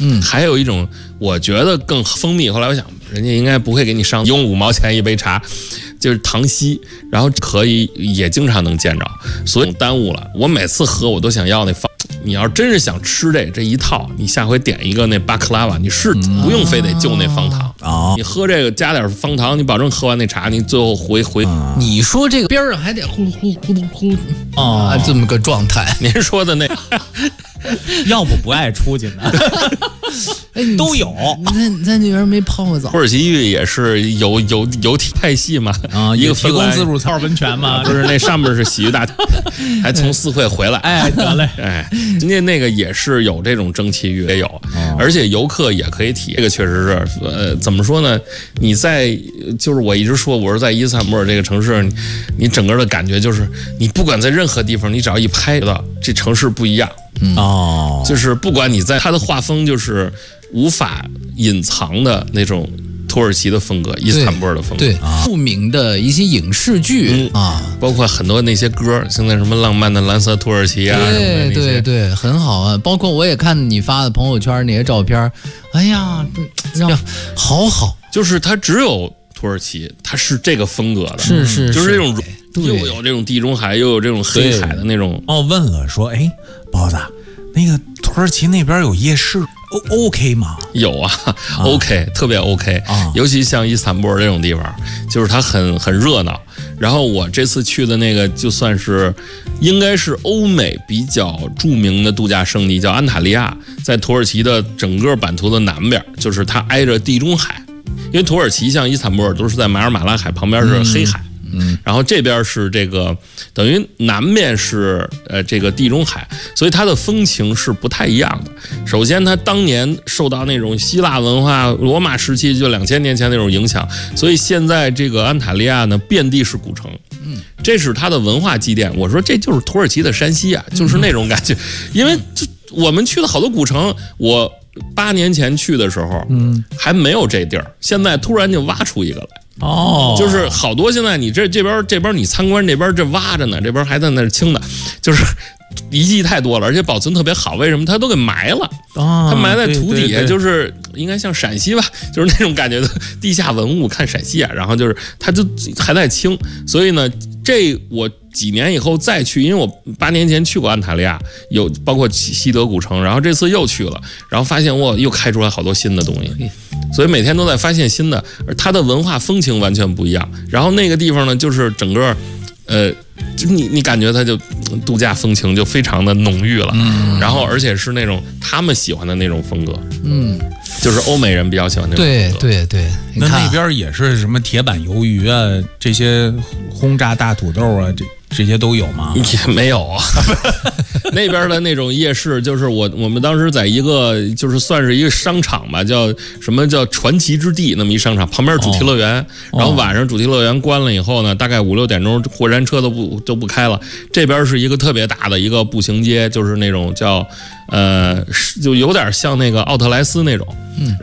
还有一种我觉得更蜂蜜，后来我想人家应该不会给你上用5毛钱一杯茶，就是糖稀，然后可以也经常能见着，所以耽误了。我每次喝我都想要那方。你要真是想吃这一套，你下回点一个那巴克拉瓦，你是不用非得就那方糖你喝这个加点方糖，你保证喝完那茶，你最后回。 你说这个边上还得呼噜这么个状态。 您说的那， 要不爱出去呢？都有。 在那边没泡过澡。 土耳其浴也是有体派系嘛一个提供自助泡温泉嘛， 就是那上面是洗浴大厅，还从四惠回来。 哎，得嘞， 人家那个也是有这种蒸汽浴也有，而且游客也可以体。这个确实是，怎么说呢？你在就是我一直说，我是在伊斯坦布尔这个城市，你整个的感觉就是，你不管在任何地方，你只要一拍到这城市不一样。就是不管你在它的画风，就是无法隐藏的那种土耳其的风格，伊斯坦布尔的风格， 对，著名的一些影视剧包括很多那些歌，现在什么浪漫的蓝色土耳其啊， 对，很好啊。包括我也看你发的朋友圈那些照片，哎呀，好， 就是它只有土耳其，它是这个风格的， 是， 就是这种又有这种地中海，又有这种黑海的那种。 问了说，包子，那个土耳其那边有夜市，OK 吗？ 有啊，OK，特别 OK 尤其像伊斯坦布尔这种地方，就是它很热闹。然后我这次去的那个，就算是应该是欧美比较著名的度假胜地，叫安塔利亚，在土耳其的整个版图的南边，就是它挨着地中海。因为土耳其像伊斯坦布尔都是在马尔马拉海旁边是黑海。然后这边是这个等于南面是这个地中海，所以它的风情是不太一样的。首先它当年受到那种希腊文化罗马时期就2000年前那种影响，所以现在这个安塔利亚呢遍地是古城，这是它的文化积淀。我说这就是土耳其的山西啊，就是那种感觉。因为我们去了好多古城，我8年前去的时候还没有这地儿，现在突然就挖出一个来。就是好多现在你这边你参观，这边这挖着呢，这边还在那清的，就是遗迹太多了，而且保存特别好。为什么？它都给埋了它埋在土底下，就是应该像陕西吧，就是那种感觉的地下文物。看陕西啊，然后就是它就还在清，所以呢，这我几年以后再去，因为我8年前去过安塔利亚，有包括西德古城，然后这次又去了，然后发现又开出来好多新的东西。所以每天都在发现新的，而它的文化风情完全不一样。然后那个地方呢，就是整个，就你感觉它就度假风情就非常的浓郁了。然后而且是那种他们喜欢的那种风格。就是欧美人比较喜欢那种风格。 对。 那边也是什么铁板鱿鱼啊，这些轰炸大土豆啊，这些都有吗？ 也没有啊。那边的那种夜市，就是我们当时在一个就是算是一个商场吧，叫传奇之地那么一商场，旁边主题乐园。然后晚上主题乐园关了以后呢，大概5、6点钟过山车都不开了。这边是一个特别大的一个步行街，就是那种叫就有点像那个奥特莱斯那种。